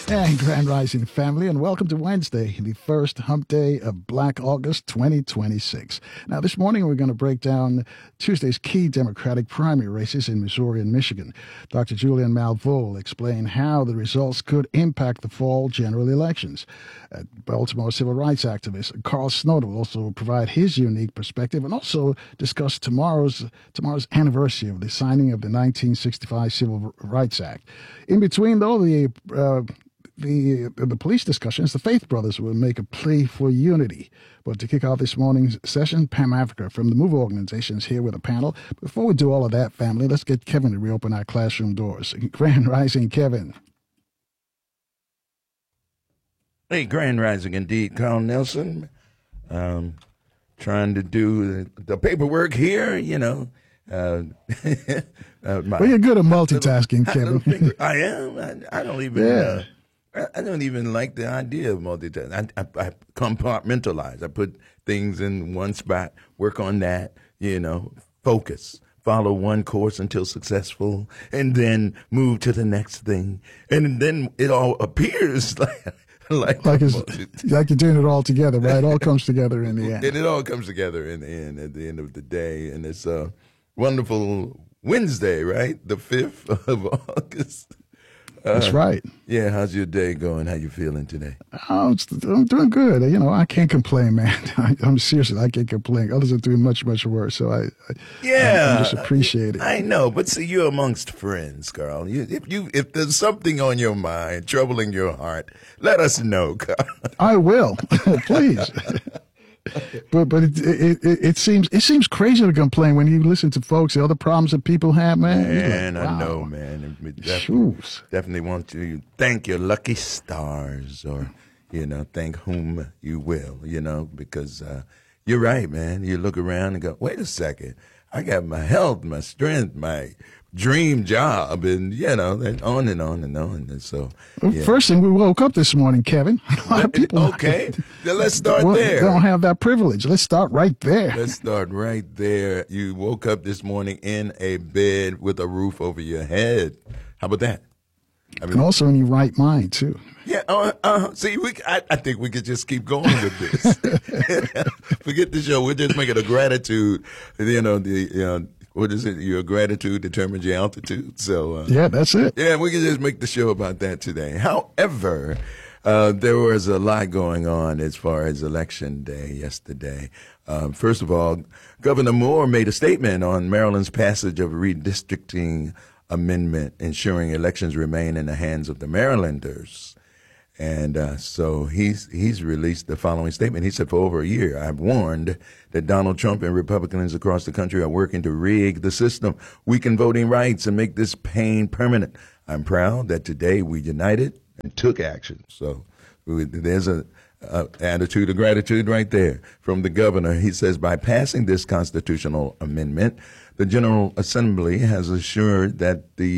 And Grand Rising family, and welcome to Wednesday, the first hump day of Black August 2026. Now, this morning we're going to break down Tuesday's key Democratic primary races in Missouri and Michigan. Dr. Julian Malveaux will explain how the results could impact the fall general elections. Baltimore civil rights activist Carl Snow will also provide his unique perspective and also discuss tomorrow's anniversary of the signing of the 1965 Civil Rights Act. In between, though, the police discussions, the Faith Brothers will make a plea for unity. But to kick off this morning's session, Pam Africa from the MOVE organization is here with a panel. Before we do all of that, family, let's get Kevin to reopen our classroom doors. Grand Rising, Kevin. Hey, Grand Rising indeed, Carl Nelson. Trying to do the paperwork here, you know. Well, you're good at multitasking, Kevin. I am. I don't even. Yeah. I don't even like the idea of multitasking. I compartmentalize. I put things in one spot, work on that, focus, follow one course until successful, and then move to the next thing. And then it all appears like you're doing it all together, right? It all comes together in the end. And it all comes together in the end, at the end of the day. And it's a wonderful Wednesday, right? The 5th of August. That's right. Yeah, how's your day going? How you feeling today? I'm doing good. I can't complain, man. I'm seriously, I can't complain. Others are doing much, much worse. So I just appreciate it. I know, but see, you're amongst friends, Carl. If there's something on your mind, troubling your heart, let us know, Carl. I will, please. But it seems crazy to complain when you listen to folks, the other problems that people have, man. Man, like, wow. I know, man. We definitely want to thank your lucky stars, or thank whom you will, because you're right, man. You look around and go, wait a second, I got my health, my strength, my dream job, and and on and on and on. And so, First thing, we woke up this morning, Kevin. A lot of people. Okay, then let's start there. They don't have that privilege. Let's start right there. Let's start right there. You woke up this morning in a bed with a roof over your head. How about that? And also in your right mind too. Yeah. See, I think we could just keep going with this. Forget the show. We'll just make it a gratitude. What is it? Your gratitude determines your altitude. So yeah, that's it. Yeah, we can just make the show about that today. However, there was a lot going on as far as Election Day yesterday. First of all, Governor Moore made a statement on Maryland's passage of a redistricting amendment, ensuring elections remain in the hands of the Marylanders. And so he's released the following statement. He said, for over a year, I've warned that Donald Trump and Republicans across the country are working to rig the system, weaken voting rights, and make this pain permanent. I'm proud that today we united and took action. So there's a attitude of gratitude right there from the governor. He says, by passing this constitutional amendment, the General Assembly has assured that the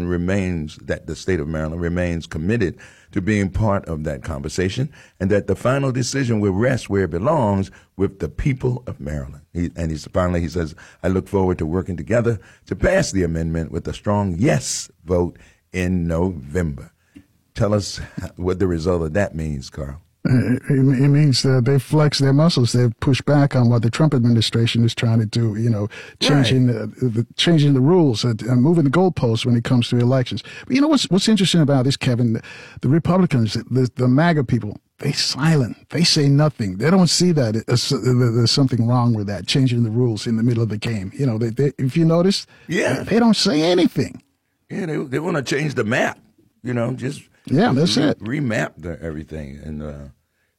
state of Maryland remains committed to being part of that conversation, and that the final decision will rest where it belongs, with the people of Maryland. He says, I look forward to working together to pass the amendment with a strong yes vote in November. Tell us what the result of that means, Carl. It means they flex their muscles. They push back on what the Trump administration is trying to do. Changing the rules and moving the goalposts when it comes to elections. But what's interesting about this, Kevin? The Republicans, the MAGA people, they silent. They say nothing. They don't see that there's something wrong with that, changing the rules in the middle of the game. They if you notice, they don't say anything. Yeah, they want to change the map. Just. Yeah, that's it. Remap everything, and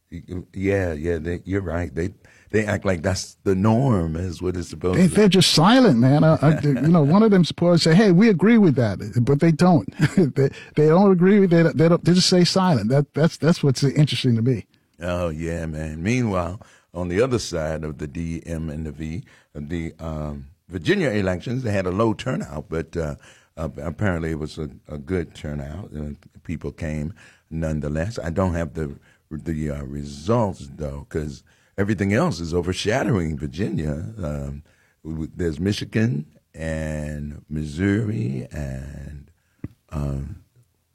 you're right. They act like that's the norm, is what it's supposed to be. They're just silent, man. One of them supposed to say, "Hey, we agree with that," but they don't. they don't agree with that. They just say silent. That's what's interesting to me. Oh yeah, man. Meanwhile, on the other side of the D, M, and the V, the Virginia elections, they had a low turnout, but. Apparently, it was a good turnout. People came nonetheless. I don't have the results, though, because everything else is overshadowing Virginia. There's Michigan and Missouri and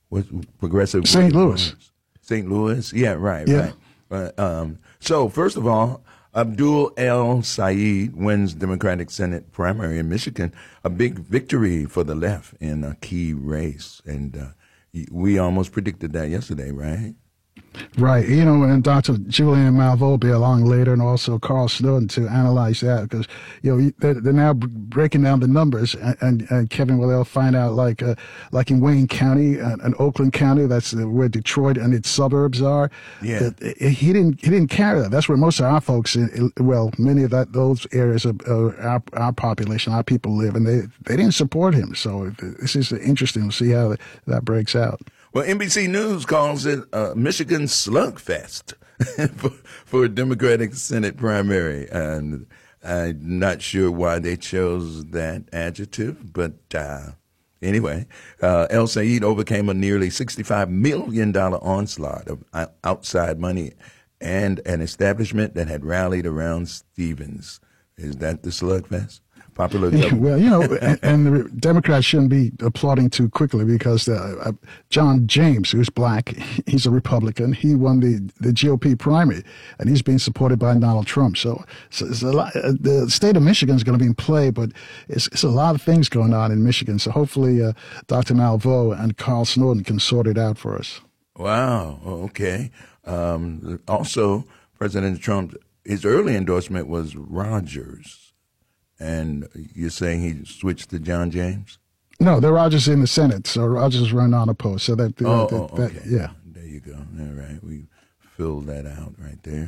What's progressive? St. Louis. St. Louis? Yeah, right, Yeah. right. So, first of all, Abdul El Sayed wins Democratic Senate primary in Michigan, a big victory for the left in a key race. And we almost predicted that yesterday, right? Right. And Dr. Julian Malveaux will be along later, and also Carl Snowden to analyze that, because, they're now breaking down the numbers, and Kevin will find out, like in Wayne County and Oakland County, that's where Detroit and its suburbs are. Yeah. That he didn't carry that. That's where most of our folks, many of those areas of our population, our people live, and they didn't support him. So this is interesting to see how that breaks out. Well, NBC News calls it Michigan slugfest for a Democratic Senate primary. And I'm not sure why they chose that adjective, but anyway, El Sayed overcame a nearly $65 million onslaught of outside money and an establishment that had rallied around Stevens. Is that the slugfest? Popular government. Well, and the Democrats shouldn't be applauding too quickly, because John James, who's black, he's a Republican. He won the GOP primary, and he's being supported by Donald Trump. So it's a lot, the state of Michigan is going to be in play, but it's a lot of things going on in Michigan. So hopefully Dr. Malveaux and Carl Snowden can sort it out for us. Wow. Okay. Also, President Trump, his early endorsement was Rogers. And you're saying he switched to John James? No, the Rogers in the Senate, so Rogers run unopposed. So okay. Yeah. There you go. All right, we filled that out right there.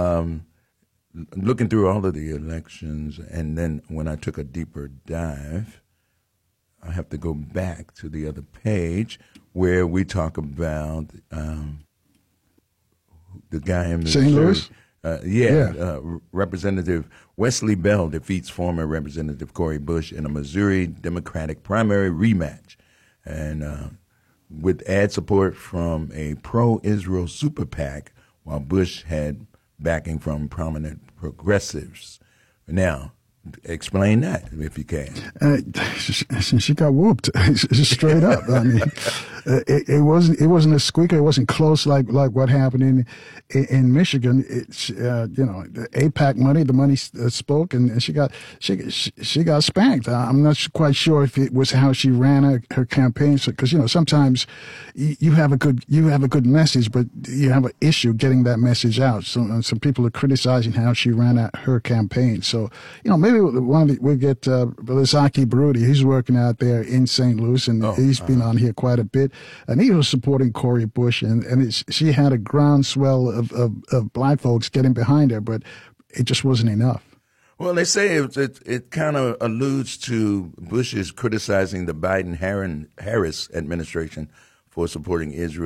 Looking through all of the elections, and then when I took a deeper dive, I have to go back to the other page where we talk about the guy in Missouri. St. Louis? Representative Wesley Bell defeats former Representative Cori Bush in a Missouri Democratic primary rematch, and with ad support from a pro-Israel super PAC, while Bush had backing from prominent progressives. Now, explain that if you can. She got whooped straight up. I mean, it wasn't a squeaker. It wasn't close like what happened in Michigan. It's the AIPAC money. The money spoke, and she got spanked. I'm not quite sure if it was how she ran her campaign, because sometimes you have a good message, but you have an issue getting that message out. So some people are criticizing how she ran her campaign. So maybe we'll get Zaki Baruti. He's working out there in St. Louis, and he's been on here quite a bit. And he was supporting Cori Bush, and she had a groundswell of black folks getting behind her, but it just wasn't enough. Well, they say it kind of alludes to Bush's criticizing the Biden-Harris administration for supporting Israel.